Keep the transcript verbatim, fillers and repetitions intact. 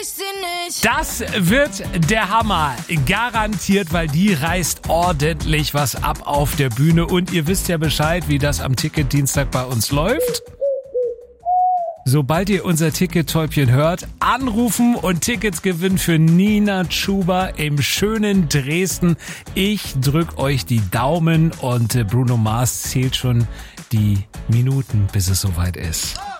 ich sie nicht. Das wird der Hammer. Garantiert, weil die reißt ordentlich was ab auf der Bühne. Und ihr wisst ja Bescheid, wie das am Ticketdienstag bei uns läuft. Sobald ihr unser Ticket-Täubchen hört, anrufen und Tickets gewinnen für Nina Chuba im schönen Dresden. Ich drück euch die Daumen und Bruno Mars zählt schon die Minuten, bis es soweit ist.